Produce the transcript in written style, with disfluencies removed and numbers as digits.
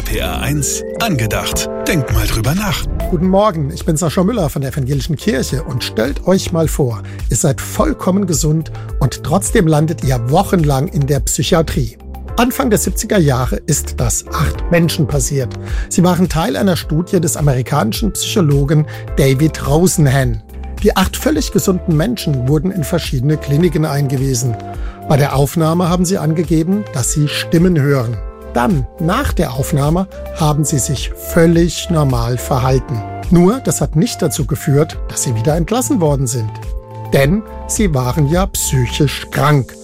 RPR1 angedacht. Denkt mal drüber nach. Guten Morgen, ich bin Sascha Müller von der Evangelischen Kirche und stellt euch mal vor, ihr seid vollkommen gesund und trotzdem landet ihr wochenlang in der Psychiatrie. Anfang der 70er Jahre ist das 8 Menschen passiert. Sie waren Teil einer Studie des amerikanischen Psychologen David Rosenhan. Die 8 völlig gesunden Menschen wurden in verschiedene Kliniken eingewiesen. Bei der Aufnahme haben sie angegeben, dass sie Stimmen hören. Dann, nach der Aufnahme, haben sie sich völlig normal verhalten. Nur, das hat nicht dazu geführt, dass sie wieder entlassen worden sind. Denn sie waren ja psychisch krank.